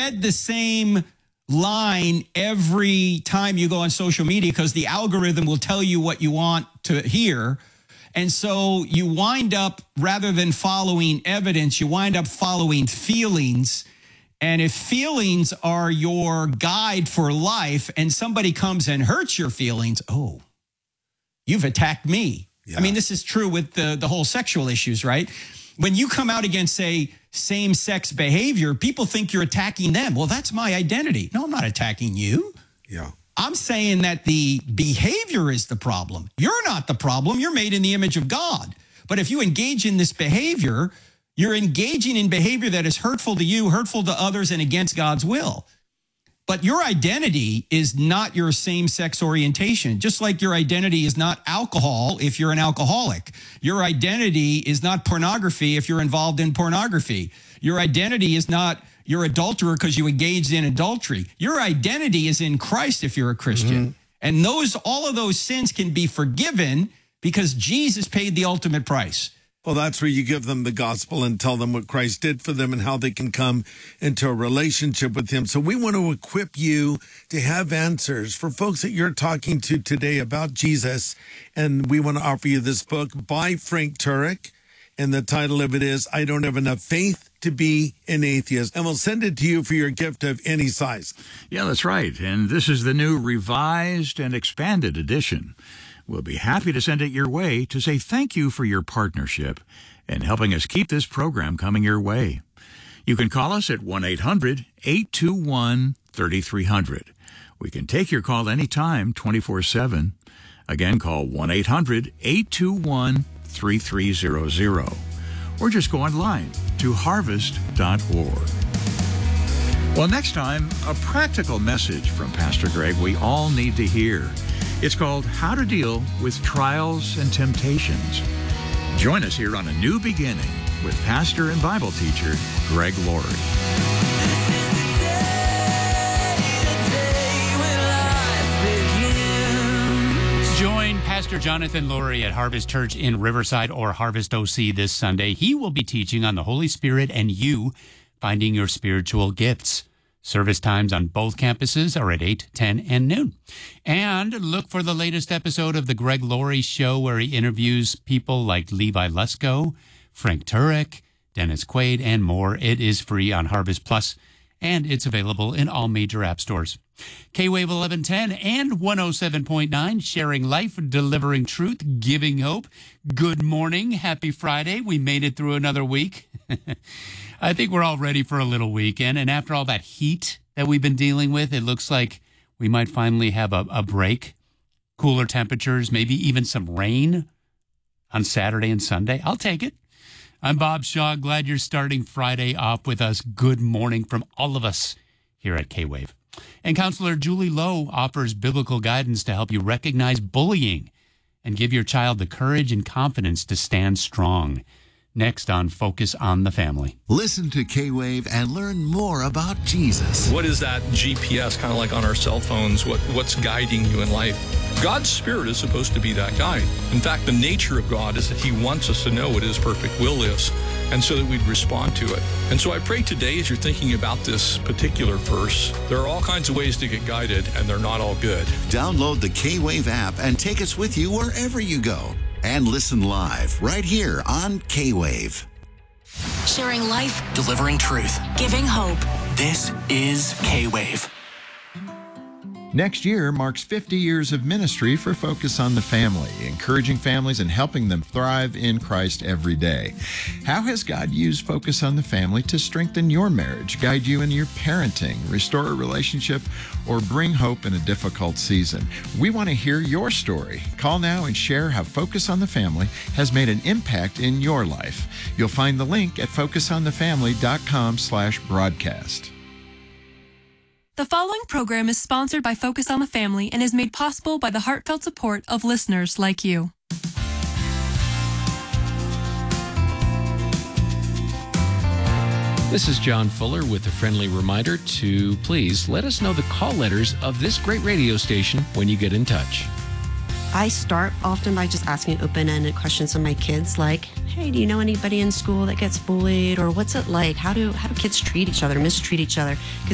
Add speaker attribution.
Speaker 1: fed the same line every time you go on social media because the algorithm will tell you what you want to hear. And so you wind up, rather than following evidence, you wind up following feelings. And if feelings are your guide for life and somebody comes and hurts your feelings, oh, you've attacked me. Yeah. I mean, this is true with the whole sexual issues, right? When you come out against, say, same-sex behavior, people think you're attacking them. Well, that's my identity. No, I'm not attacking you.
Speaker 2: Yeah.
Speaker 1: I'm saying that the behavior is the problem. You're not the problem. You're made in the image of God. But if you engage in this behavior, you're engaging in behavior that is hurtful to you, hurtful to others, and against God's will. But your identity is not your same-sex orientation, just like your identity is not alcohol if you're an alcoholic. Your identity is not pornography if you're involved in pornography. Your identity is not you're adulterer because you engaged in adultery. Your identity is in Christ if you're a Christian. And all of those sins can be forgiven because Jesus paid the ultimate price.
Speaker 2: Well, that's where you give them the gospel and tell them what Christ did for them and how they can come into a relationship with him. So we want to equip you to have answers for folks that you're talking to today about Jesus. And we want to offer you this book by Frank Turek. And the title of it is, I Don't Have Enough Faith to Be an Atheist. And we'll send it to you for your gift of any size.
Speaker 3: Yeah, that's right. And this is the new revised and expanded edition. We'll be happy to send it your way to say thank you for your partnership and helping us keep this program coming your way. You can call us at 1-800-821-3300. We can take your call anytime, 24/7. Again, call 1-800-821-3300. Or just go online to harvest.org. Well, next time, a practical message from Pastor Greg we all need to hear. It's called How to Deal with Trials and Temptations. Join us here on A New Beginning with pastor and Bible teacher Greg Laurie.
Speaker 4: Join Pastor Jonathan Laurie at Harvest Church in Riverside or Harvest OC this Sunday. He will be teaching on the Holy Spirit and you finding your spiritual gifts. Service times on both campuses are at 8, 10, and noon. And look for the latest episode of The Greg Laurie Show, where he interviews people like Levi Lusko, Frank Turek, Dennis Quaid, and more. It is free on Harvest Plus, and it's available in all major app stores. K-Wave 1110 and 107.9, sharing life, delivering truth, giving hope. Good morning. Happy Friday. We made it through another week. I think we're all ready for a little weekend. And after all that heat that we've been dealing with, it looks like we might finally have a break. Cooler temperatures, maybe even some rain on Saturday and Sunday. I'll take it. I'm Bob Shaw. Glad you're starting Friday off with us. Good morning from all of us here at K-Wave. And Counselor Julie Lowe offers biblical guidance to help you recognize bullying and give your child the courage and confidence to stand strong. Next on Focus on the Family.
Speaker 5: Listen to K-Wave and learn more about Jesus.
Speaker 6: What is that GPS, kind of like on our cell phones? What's guiding you in life? God's Spirit is supposed to be that guide. In fact, the nature of God is that he wants us to know what his perfect will is, and so that we'd respond to it. And so I pray today, as you're thinking about this particular verse, there are all kinds of ways to get guided, and they're not all good.
Speaker 5: Download the K-Wave app and take us with you wherever you go. And listen live right here on K-Wave.
Speaker 7: Sharing life, delivering truth, giving hope. This is K-Wave.
Speaker 8: Next year marks 50 years of ministry for Focus on the Family, encouraging families and helping them thrive in Christ every day. How has God used Focus on the Family to strengthen your marriage, guide you in your parenting, restore a relationship, or bring hope in a difficult season? We want to hear your story. Call now and share how Focus on the Family has made an impact in your life. You'll find the link at focusonthefamily.com/broadcast.
Speaker 9: The following program is sponsored by Focus on the Family and is made possible by the heartfelt support of listeners like you.
Speaker 10: This is John Fuller with a friendly reminder to please let us know the call letters of this great radio station when you get in touch.
Speaker 11: I start often by just asking open-ended questions of my kids like, hey, do you know anybody in school that gets bullied? Or what's it like? How do kids treat each other, mistreat each other?